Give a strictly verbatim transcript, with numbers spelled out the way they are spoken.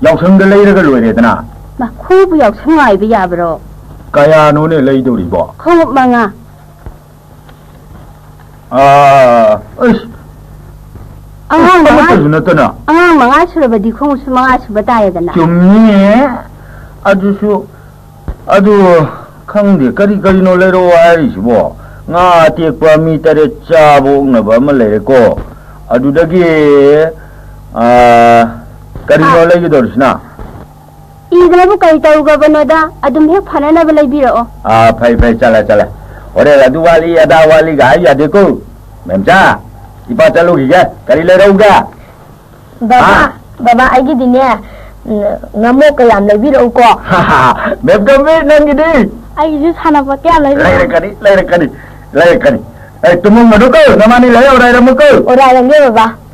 역성들 레이를 로이래더나. 나 코브 역성아이 비야브로. 가야 노네 레이도리 뭐. 코망아. 아, 어이씨. 앙앙 망아. 누나떠나. 앙앙 망아 수르바디 콩수 망아 수바다야더나. 좀니 아주수 아주 강디 까리 까리 놀래로 와야지 뭐. nga tiek pa mi tare chabok na ba malay ko adu dagi ah karino lagi dorsna idra bu kai tau ga banoda adum he phanana ba laibiro ah phai phai chala chala ore adu wali ada wali ga ya deko memcha ipa chalu gi ga kari le rau ga baba baba ai gi dine ngamo ka yam laibiro ko ha ha mem ka me nang gi di ai ju thana ba kya laibiro lai kari lai kari lai kari eh tumung ngadu ko namani lai ora ra mu ko ora ra nge baba